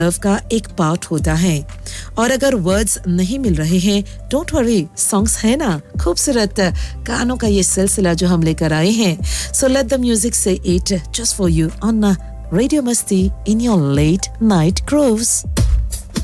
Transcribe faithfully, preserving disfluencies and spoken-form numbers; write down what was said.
love का एक part होता है और अगर वर्ड्स नहीं मिल रहे हैं डोंट वरी सॉन्ग्स है ना खूबसूरत गानों का ये सिलसिला जो हम लेकर आए हैं सो लेट द म्यूजिक से it just for you on radio मस्ती in your let night grooves